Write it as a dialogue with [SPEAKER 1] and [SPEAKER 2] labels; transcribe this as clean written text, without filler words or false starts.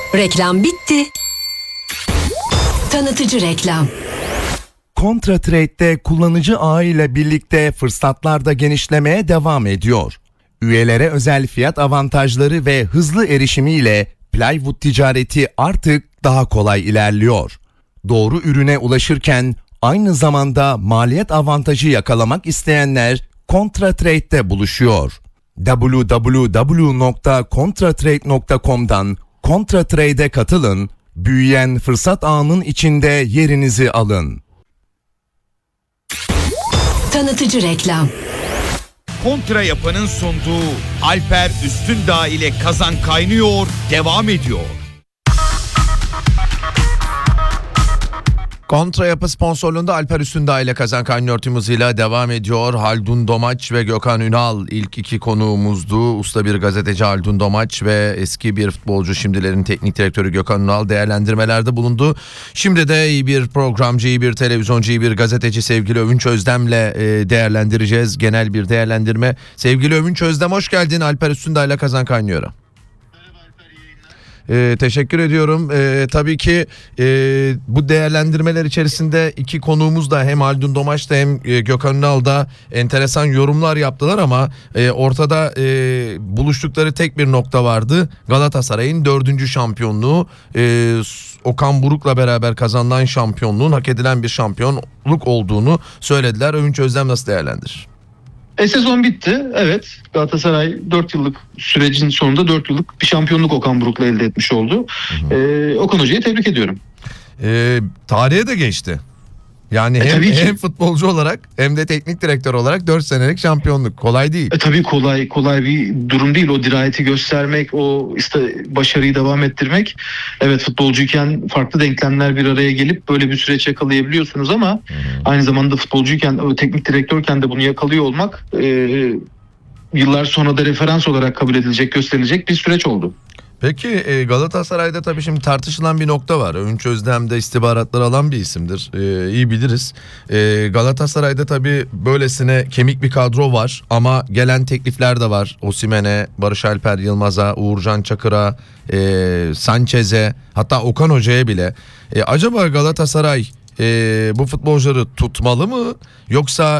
[SPEAKER 1] Reklam bitti. Tanıtıcı reklam.
[SPEAKER 2] Kontratrade'de kullanıcı ağı ile birlikte fırsatlar da genişlemeye devam ediyor. Üyelere özel fiyat avantajları ve hızlı erişimiyle plywood ticareti artık daha kolay ilerliyor. Doğru ürüne ulaşırken aynı zamanda maliyet avantajı yakalamak isteyenler Kontratrade'de buluşuyor. www.kontratrade.com'dan Kontratrade'e katılın, büyüyen fırsat ağının içinde yerinizi alın.
[SPEAKER 1] Tanıtıcı reklam.
[SPEAKER 3] Kontra Yapı'nın sunduğu Alper Üstündağ ile Kazan Kaynıyor devam ediyor.
[SPEAKER 4] Kontra Yapı sponsorluğunda Alper Üstündağ ile Kazan Kaynıyor tüm hızıyla devam ediyor. Haldun Domaç ve Gökhan Ünal ilk iki konuğumuzdu. Usta bir gazeteci Haldun Domaç ve eski bir futbolcu, şimdilerin teknik direktörü Gökhan Ünal değerlendirmelerde bulundu. Şimdi de iyi bir programcı, iyi bir televizyoncu, iyi bir gazeteci sevgili Övünç Özdem'le değerlendireceğiz. Genel bir değerlendirme. Sevgili Övünç Özdem, hoş geldin Alper Üstündağ ile Kazan Kaynıyor'a. Teşekkür ediyorum. Tabii ki bu değerlendirmeler içerisinde iki konuğumuz da, hem Haldun Domaç da hem Gökhan Ünal da enteresan yorumlar yaptılar ama ortada buluştukları tek bir nokta vardı. Galatasaray'ın 4. şampiyonluğu, Okan Buruk'la beraber kazanılan şampiyonluğun hak edilen bir şampiyonluk olduğunu söylediler. Övünç Özdem nasıl değerlendirir?
[SPEAKER 5] Sezon bitti. Evet. Galatasaray 4 yıllık sürecin sonunda 4 yıllık bir şampiyonluk Okan Buruk'la elde etmiş oldu. Okan Hoca'yı tebrik ediyorum.
[SPEAKER 4] Tarihe de geçti. Yani hem futbolcu olarak hem de teknik direktör olarak 4 senelik şampiyonluk kolay değil.
[SPEAKER 5] Tabii kolay bir durum değil. O dirayeti göstermek, o başarıyı devam ettirmek. Evet, futbolcuyken farklı denklemler bir araya gelip böyle bir süreç yakalayabiliyorsunuz ama aynı zamanda futbolcuyken, teknik direktörken de bunu yakalıyor olmak yıllar sonra da referans olarak kabul edilecek, gösterilecek bir süreç oldu.
[SPEAKER 4] Peki Galatasaray'da tabii şimdi tartışılan bir nokta var. Övünç Özdem de istihbaratları alan bir isimdir. İyi biliriz. Galatasaray'da tabii böylesine kemik bir kadro var ama gelen teklifler de var. Osimhen'e, Barış Alper Yılmaz'a, Uğurcan Çakır'a, Sanchez'e, hatta Okan Hoca'ya bile. Acaba Galatasaray bu futbolcuları tutmalı mı, yoksa